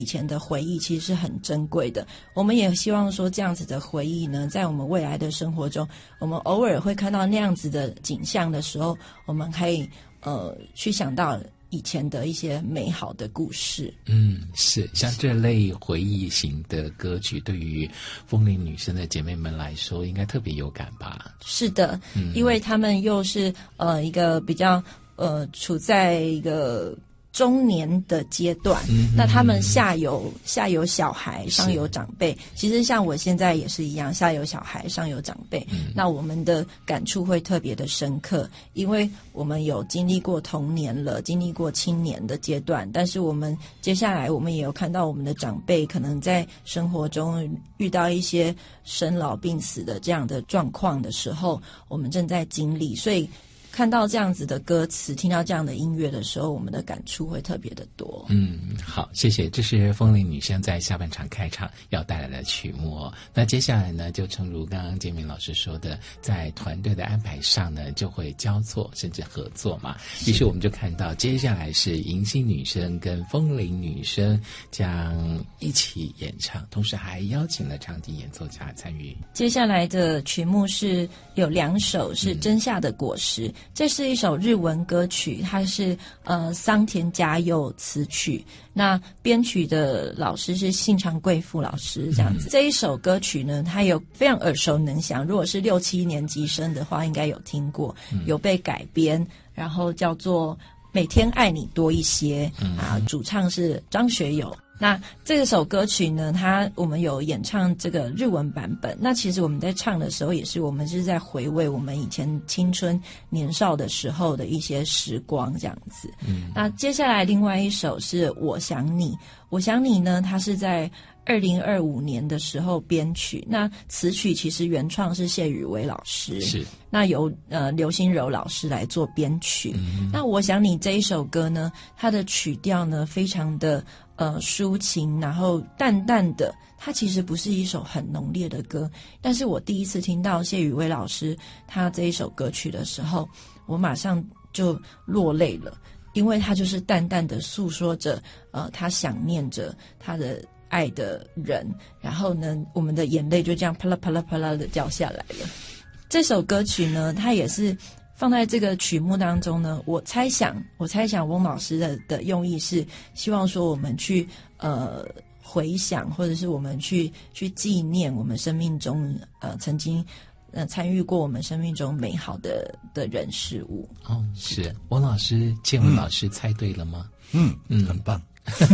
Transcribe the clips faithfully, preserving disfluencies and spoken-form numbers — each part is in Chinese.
以前的回忆其实是很珍贵的。我们也希望说这样子的回忆呢，在我们未来的生活中，我们偶尔会看到那样子的景象的时候，我们可以呃去想到以前的一些美好的故事。 嗯，是像这类回忆型的歌曲，对于风铃女生的姐妹们来说，应该特别有感吧？ 是的， 嗯、 因为他们又是呃一个比较呃处在一个中年的阶段，嗯、那他们下有下有小孩，上有长辈。其实像我现在也是一样，下有小孩，上有长辈。嗯、那我们的感触会特别的深刻，因为我们有经历过童年了，经历过青年的阶段，但是我们接下来我们也有看到我们的长辈可能在生活中遇到一些生老病死的这样的状况的时候，我们正在经历，所以看到这样子的歌词，听到这样的音乐的时候，我们的感触会特别的多。 嗯，好，谢谢。这是风铃女生在下半场开场要带来的曲目哦。那接下来呢，就正如刚刚建明老师说的，在团队的安排上呢，就会交错甚至合作嘛。于是我们就看到，接下来是迎新女生跟风铃女生将一起演唱，同时还邀请了长笛演奏家参与。 接下来的曲目是有两首，是《真夏的果实》。嗯，这是一首日文歌曲，它是呃桑田佳佑词曲，那编曲的老师是信长贵妇老师，这样子。嗯、这一首歌曲呢，它有非常耳熟能详，如果是六七年级生的话，应该有听过，嗯、有被改编，然后叫做《每天爱你多一些》嗯、啊，主唱是张学友。那这首歌曲呢，它我们有演唱这个日文版本。那其实我们在唱的时候，也是我们是在回味我们以前青春年少的时候的一些时光，这样子。嗯，那接下来另外一首是我想你，我想你呢，它是在二零二五年的时候编曲，那词曲其实原创是谢宇威老师， 是那由呃刘心柔老师来做编曲。嗯、那我想你这一首歌呢，它的曲调呢非常的呃抒情，然后淡淡的，它其实不是一首很浓烈的歌，但是我第一次听到谢宇威老师他这一首歌曲的时候，我马上就落泪了，因为他就是淡淡的诉说着呃他想念着他的爱的人，然后呢我们的眼泪就这样啪啦啪啦啪啦的掉下来了。这首歌曲呢，它也是放在这个曲目当中呢，我猜想我猜想翁老师的的用意是希望说我们去呃回想，或者是我们去去纪念我们生命中呃曾经呃参与过我们生命中美好的的人事物。 哦，是翁老师建文老师猜对了吗？ 嗯嗯，很棒。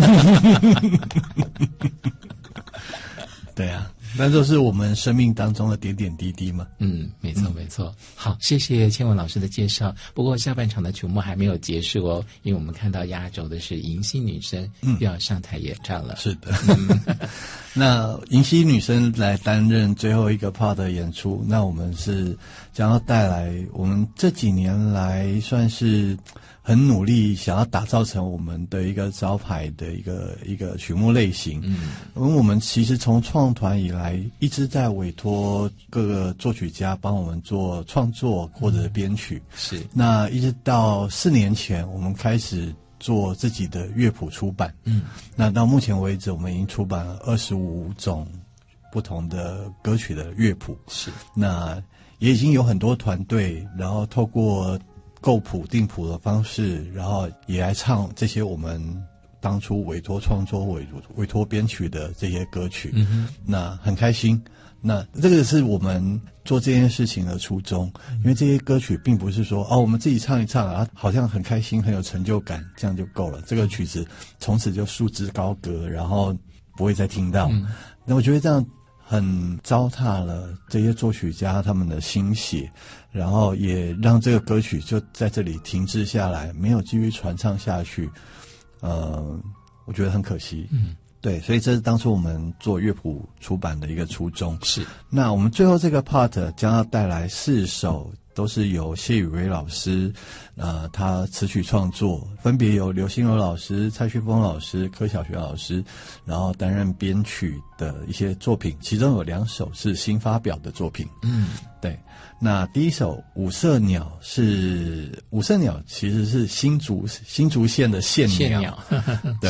对啊，那就是我们生命当中的点点滴滴嘛。 嗯，没错没错。好，谢谢千文老师的介绍。不过下半场的曲目还没有结束哦，因为我们看到压轴的是迎新女生又要上台演唱了。 嗯、是的。嗯、那迎新女生来担任最后一个 part 的演出，那我们是将要带来我们这几年来算是很努力想要打造成我们的一个招牌的一个一个曲目类型。嗯，因为我们其实从创团以来一直在委托各个作曲家帮我们做创作或者编曲。 嗯、是。 那一直到四年前，我们开始做自己的乐谱出版。嗯，那到目前为止，我们已经出版了二十五种不同的歌曲的乐谱。 是。那也已经有很多团队，然后透过构谱定谱的方式，然后也来唱这些我们当初委托创作委委托编曲的这些歌曲。嗯哼，那很开心。那这个是我们做这件事情的初衷，因为这些歌曲并不是说哦我们自己唱一唱啊，好像很开心很有成就感，这样就够了。这个曲子从此就束之高阁，然后不会再听到。嗯、那我觉得这样很糟蹋了这些作曲家他们的心血，然后也让这个歌曲就在这里停滞下来，没有继续传唱下去。呃，我觉得很可惜。嗯，对，所以这是当初我们做乐谱出版的一个初衷。 是。 那我们最后这个 part 将要带来四首，都是由谢宇威老师，呃，他词曲创作，分别由刘心柔老师、蔡旭峰老师、柯小学老师，然后担任编曲的一些作品，其中有两首是新发表的作品。嗯，对。那第一首《五色鸟》是五色鸟，其实是新竹新竹县的县鸟。 县鸟对。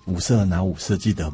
五色哪五色记得